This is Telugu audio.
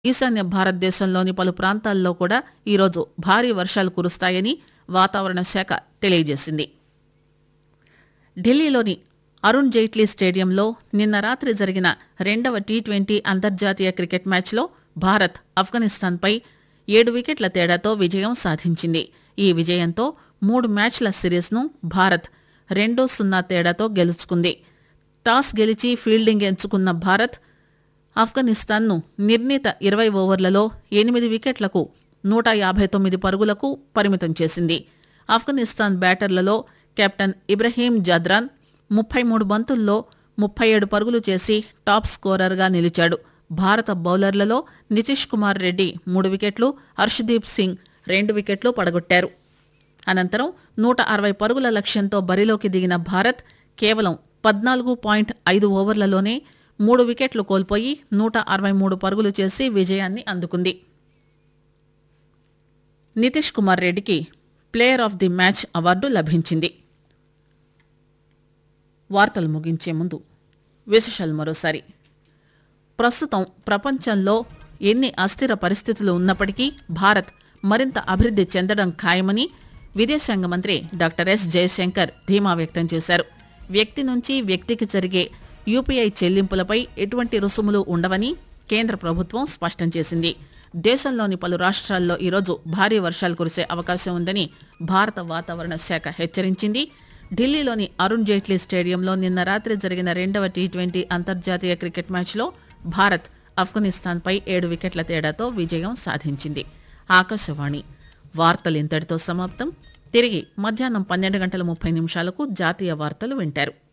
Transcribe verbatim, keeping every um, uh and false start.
ఈశాన్య భారతదేశంలోని పలు ప్రాంతాల్లో కూడా ఈరోజు భారీ వర్షాలు కురుస్తాయని వాతావరణ శాఖ తెలియజేసింది. ఢిల్లీలోని అరుణ్ జైట్లీ స్టేడియంలో నిన్న రాత్రి జరిగిన రెండవ టీ ట్వంటీ అంతర్జాతీయ క్రికెట్ మ్యాచ్లో భారత్ ఆఫ్ఘనిస్తాన్పై ఏడు వికెట్ల తేడాతో విజయం సాధించింది. ఈ విజయంతో మూడు మ్యాచ్ల సిరీస్ను భారత్ రెండు సున్నా తేడాతో గెలుచుకుంది. టాస్ గెలిచి ఫీల్డింగ్ ఎంచుకున్న భారత్ ఆఫ్ఘనిస్తాన్ను నిర్ణీత ఇరవై ఓవర్లలో ఎనిమిది వికెట్లకు నూట యాభై తొమ్మిది పరుగులకు పరిమితం చేసింది. ఆఫ్ఘనిస్తాన్ బ్యాటర్లలో కెప్టెన్ ఇబ్రహీం జద్రాన్ ముప్పై మూడు బంతుల్లో ముప్పై ఏడు పరుగులు చేసి టాప్ స్కోరర్గా నిలిచాడు. భారత బౌలర్లలో నితీష్ కుమార్ రెడ్డి మూడు వికెట్లు, హర్షదీప్ సింగ్ రెండు వికెట్లు పడగొట్టారు. అనంతరం నూట అరవై పరుగుల లక్ష్యంతో బరిలోకి దిగిన భారత్ కేవలం పద్నాలుగు పాయింట్ ఐదు ఓవర్లలోనే మూడు వికెట్లు కోల్పోయి నూట అరవై మూడు పరుగులు చేసి విజయాన్ని అందుకుంది. నితీష్ కుమార్ రెడ్డికి player of the match award లభించింది. వార్తలు ముగించే ముందు విశేషాలు మరోసారి. ప్రస్తుతం ప్రపంచంలో ఎన్ని అస్థిర పరిస్థితులు ఉన్నప్పటికీ భారత్ మరింత అభివృద్ది చెందడం ఖాయమని విదేశాంగ మంత్రి డాక్టర్ ఎస్ జయశంకర్ ధీమా వ్యక్తం చేశారు. వ్యక్తి నుంచి వ్యక్తికి జరిగే యూపీఐ చెల్లింపులపై ఎటువంటి రుసుములు ఉండవని కేంద్ర ప్రభుత్వం స్పష్టం చేసింది. దేశంలోని పలు రాష్ట్రాల్లో ఈరోజు భారీ వర్షాలు కురిసే అవకాశం ఉందని భారత వాతావరణ శాఖ హెచ్చరించింది. ఢిల్లీలోని అరుణ్ జైట్లీ స్టేడియంలో నిన్న రాత్రి జరిగిన రెండవ టీ ట్వంటీ అంతర్జాతీయ క్రికెట్ మ్యాచ్లో భారత్ ఆఫ్ఘనిస్తాన్పై ఏడు వికెట్ల తేడాతో విజయం సాధించింది. ఆకాశవాణి వార్తలు ఇంతటితో సమాప్తం. తిరిగి మధ్యాహ్నం పన్నెండు గంటల ముప్పై నిమిషాలకు జాతీయ వార్తలు వింటారు.